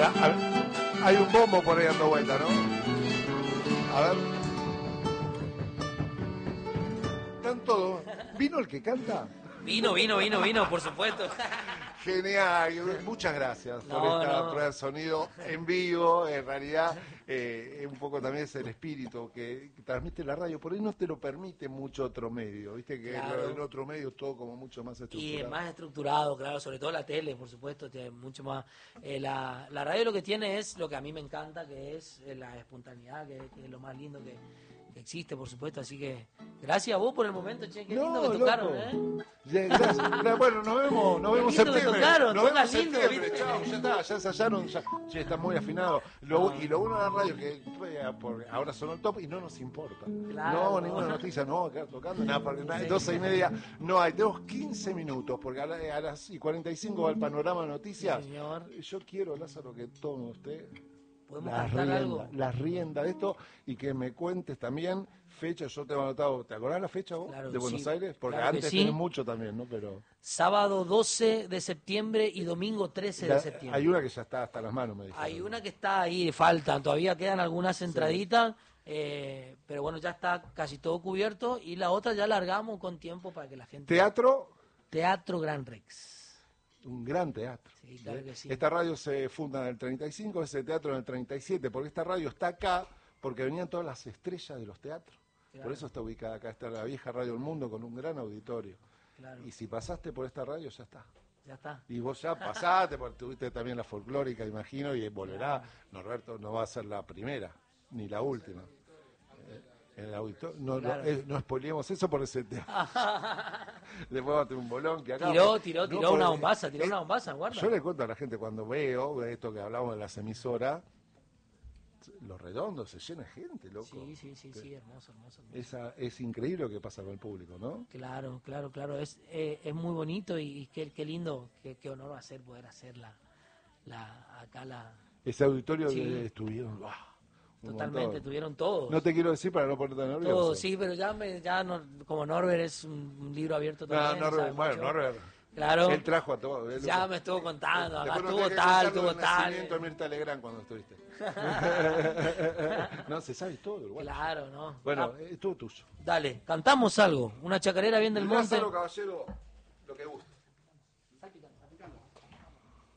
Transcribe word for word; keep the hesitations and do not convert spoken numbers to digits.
a ver, hay un bombo por ahí dando vuelta, ¿no? A ver. Están todos. ¿Vino el que canta? Vino, vino, vino, vino, por supuesto. Genial, muchas gracias por No, esta no. prueba de sonido en vivo. En realidad, eh, un poco también es el espíritu que, que transmite la radio. Por ahí no te lo permite mucho otro medio, viste que Claro. en otro medio es todo como mucho más estructurado. Y es más estructurado, claro, sobre todo la tele, por supuesto, tiene mucho más. Eh, la, la radio lo que tiene es lo que a mí me encanta, que es eh, la espontaneidad, que, que es lo más lindo que, que existe, por supuesto. Así que gracias a vos por el momento, che, qué lindo No, que tocaron, loco. ¿eh? Ya, gracias. Bueno, nos vemos, nos Qué vemos en lindo que septiembre. tocaron, Nos vemos en tocan lindo, septiembre. ¿viste? Chao, ya está, ya ensayaron, ya, ya está muy afinado. Lo, y lo bueno de la radio es que eh, por- ahora son el top y no nos importa. Claro. No, ninguna noticia, no, acá tocando nada, porque nada, doce y media no hay. Tenemos quince minutos, porque a, la- a las y cuarenta y cinco va el panorama de noticias. Sí, señor. Yo quiero, Lázaro, que tome usted ¿Podemos las cantar algo? riendas, las riendas de esto y que me cuentes también fecha. Yo te he anotado, ¿te acordás la fecha vos Claro, de Buenos sí, Aires? Porque claro que antes sí. tenés mucho también, ¿no? Pero Sábado doce de septiembre y domingo trece de la- septiembre. hay una que ya está hasta las manos, me dijeron. Hay una que está ahí, faltan, todavía quedan algunas entraditas, eh, pero bueno, ya está casi todo cubierto y la otra ya largamos con tiempo para que la gente... Teatro, Teatro Gran Rex. un gran teatro. Sí, claro que sí. Esta radio se funda en el treinta y cinco, ese teatro en el treinta y siete, porque esta radio está acá porque venían todas las estrellas de los teatros. Claro. Por eso está ubicada acá, está la vieja Radio del Mundo con un gran auditorio. Claro, Y si pasaste por esta radio, ya está. ya está. Y vos ya pasaste, porque tuviste también la folclórica, imagino, y volverá. Norberto no va a ser la primera, ni la última. Eh, En el auditorio. No, Claro. no, eh, no spoileemos eso por ese tema. Después va a tener un bolón que acá. Tiró, tiró, No, tiró una porque- bombaza, tiró eh, una bombaza, guarda. Yo le cuento a la gente cuando veo esto que hablamos de las emisoras, los redondos se llena de gente, loco. Sí, sí, sí, sí, hermoso, hermoso. hermoso. Esa, es increíble lo que pasa con el público, ¿no? Claro, claro, claro, es, eh, es muy bonito y, y qué, qué lindo, qué, qué honor va a ser poder hacer la, la, acá la... Ese auditorio Sí. que estuvieron. ¡Wow! Un Totalmente, montón. tuvieron todos. No te quiero decir para no ponerte nervioso. Todo, sí, pero ya, me, ya no, como Norbert es un, un libro abierto No, también. Norbert, sabe bueno, mucho. Norbert. Claro. Él trajo a todos. él- Ya me estuvo contando, acá Después nos tuvo tenés que tal, contar lo tuvo del tal. nacimiento de Mirta Legrand cuando estuviste. No, se sabe todo. Igual. Claro, ¿no? Bueno, Ah, es todo tuyo. dale, cantamos algo, una chacarera bien del monte. Lázaro Caballero.